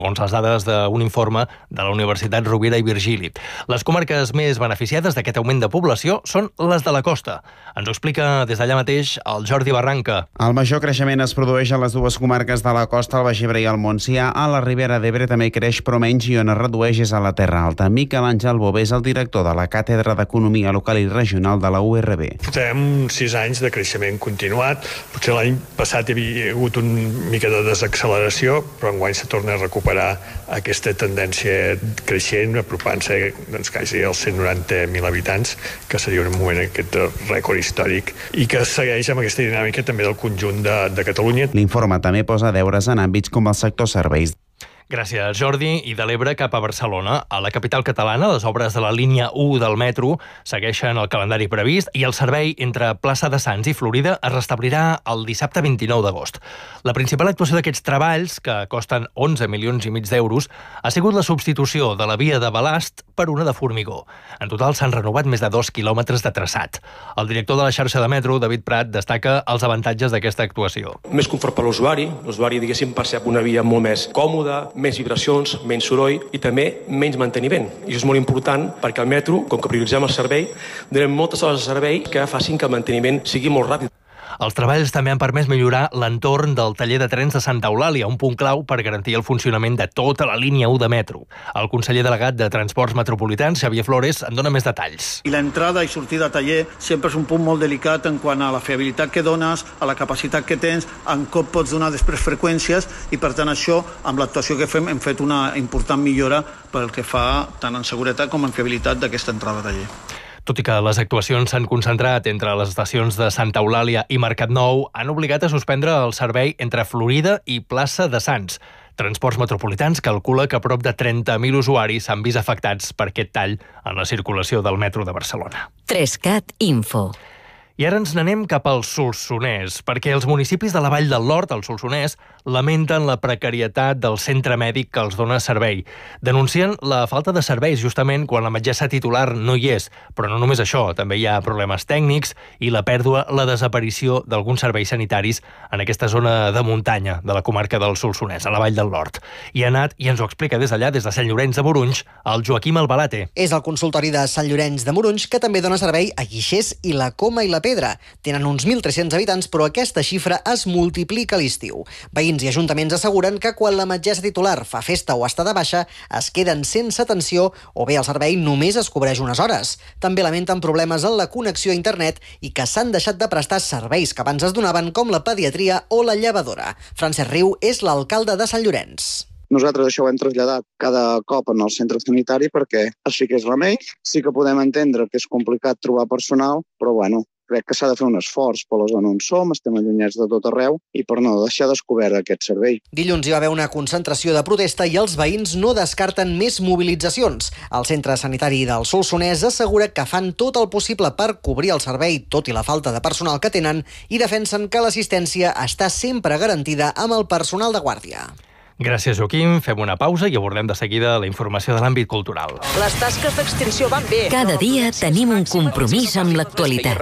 segons les dades d'un informe de la Universitat Rovira i Virgili. Les comarques més beneficiades d'aquest augment de població són les de la costa. Ens ho explica des d'allà mateix el Jordi Barranca. El major creixement es produeix a les dues comarques de la costa, el Baix Ebre i el Montsià. A la Ribera d'Ebre també creix, però menys, i on es redueix és a la Terra Alta. Miquel Àngel Bové és el director de la Càtedra d'Economia Local i Regional de la URB. Portem 6 anys de creixement continuat. Potser l'any passat hi havia hagut una mica de desacceleració, però enguany se torna a recuperar aquesta tendència creixent, apropant-se quasi als 190.000 habitants, que seria un moment aquest rècord històric, i que segueix amb aquesta dinàmica també del conjunt de Catalunya. L'informe també posa deures en àmbits com el sector serveis. Gràcies, Jordi. I de l'Ebre cap a Barcelona. A la capital catalana, les obres de la línia 1 del metro segueixen el calendari previst i el servei entre Plaça de Sants i Florida es restablirà el dissabte 29 d'agost. La principal actuació d'aquests treballs, que costen 11 milions i mig d'euros, ha sigut la substitució de la via de balast per una de formigó. En total s'han renovat més de 2 quilòmetres de traçat. El director de la xarxa de metro, David Prat, destaca els avantatges d'aquesta actuació. Més confort per l'usuari, diguéssim, percep una via molt més còmoda, més vibracions, menys soroll i també menys manteniment. I això és molt important perquè al metro, com que prioritzem el servei, donem moltes hores de servei que facin que el manteniment sigui molt ràpid. Els treballs també han permès millorar l'entorn del taller de trens de Santa Eulàlia, un punt clau per garantir el funcionament de tota la línia 1 de metro. El conseller delegat de Transports Metropolitans, Xavier Flores, en dona més detalls. I l'entrada i sortida a taller sempre és un punt molt delicat en quant a la fiabilitat que dones, a la capacitat que tens, en com pots donar després freqüències, i per tant això, amb l'actuació que fem, hem fet una important millora pel que fa tant en seguretat com en fiabilitat d'aquesta entrada a taller. Tot i que les actuacions s'han concentrat entre les estacions de Santa Eulàlia i Mercat Nou, han obligat a suspendre el servei entre Florida i Plaça de Sants. Transports Metropolitans calcula que prop de 30.000 usuaris s'han vist afectats per aquest tall en la circulació del metro de Barcelona. 3CAT Info. I ara ens n'anem cap al Solsonès, perquè els municipis de la Vall del Lord, al Solsonès, lamenten la precarietat del centre mèdic que els dona servei. Denuncien la falta de serveis justament quan la metgessa titular no hi és. Però no només això, també hi ha problemes tècnics i la pèrdua, la desaparició d'alguns serveis sanitaris en aquesta zona de muntanya de la comarca del Solsonès, a la Vall del Lord. I ha anat i ens ho explica des d'allà, des de Sant Llorenç de Morunys, el Joaquim Albalate. És el consultori de Sant Llorenç de Morunys que també dona servei a Guixers i la Coma i la Pedra. Tenen uns 1.300 habitants, però aquesta xifra es multiplica a l'estiu. Veïns i ajuntaments asseguren que quan la metgessa titular fa festa o està de baixa, es queden sense atenció o bé el servei només es cobreix unes hores. També lamenten problemes en la connexió a internet i que s'han deixat de prestar serveis que abans es donaven, com la pediatria o la llevadora. Francesc Riu és l'alcalde de Sant Llorenç. Nosaltres això ho hem traslladat cada cop en el centre sanitari perquè així que és remei. Sí que podem entendre que és complicat trobar personal, però bueno, crec que s'ha de fer un esforç per la zona on som, estem allunyats de tot arreu i per no deixar descobert aquest servei. Dilluns hi va haver una concentració de protesta i els veïns no descarten més mobilitzacions. El centre sanitari del Solsonès assegura que fan tot el possible per cobrir el servei, tot i la falta de personal que tenen, i defensen que l'assistència està sempre garantida amb el personal de guàrdia. Gràcies, Joaquim. Fem una pausa i abordem de seguida la informació de l'àmbit cultural. Les tasques d'extinció van bé. Cada dia tenim un compromís amb l'actualitat.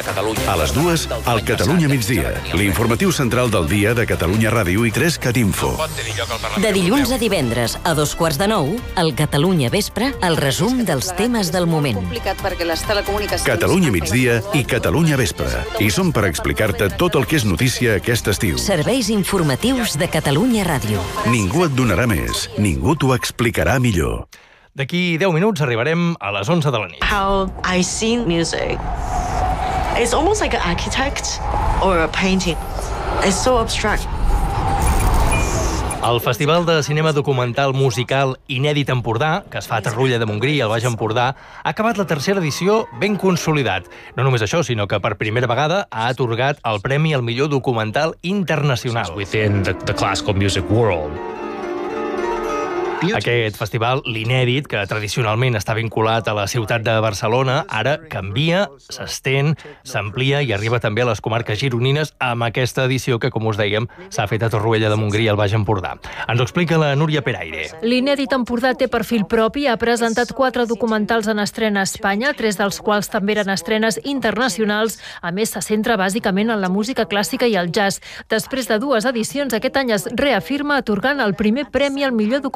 A les 2, al Catalunya migdia. L'informatiu central del dia de Catalunya Ràdio i 3CAT Info. De dilluns a divendres, a 2:15, al Catalunya Vespre, el resum dels temes del moment. Catalunya migdia i Catalunya Vespre. I som per explicar-te tot el que és notícia aquest estiu. Serveis informatius de Catalunya Ràdio. Ningú et donarà més, ningú t'ho explicarà millor. D'aquí 10 minuts arribarem a les 11 de la nit. How I see music. It's almost like an architect or a painting. It's so abstract. El Festival de Cinema Documental Musical Inèdit Empordà, que es fa a Tarrulla de Montgrí, al Baix Empordà, ha acabat la tercera edició ben consolidat. No només això, sinó que per primera vegada ha atorgat el Premi al millor documental internacional. Within the classical music world. Aquest festival, l'inèdit, que tradicionalment està vinculat a la ciutat de Barcelona, ara canvia, s'estén, s'amplia i arriba també a les comarques gironines amb aquesta edició que, com us dèiem, s'ha fet a Torroella de Montgrí al Baix Empordà. Ens ho explica la Núria Peraire. L'inèdit Empordà té perfil propi, ha presentat 4 documentals en estrena a Espanya, 3 dels quals també eren estrenes internacionals. A més, se centra bàsicament en la música clàssica i el jazz. Després de 2 edicions, aquest any es reafirma atorgant el primer premi al millor documental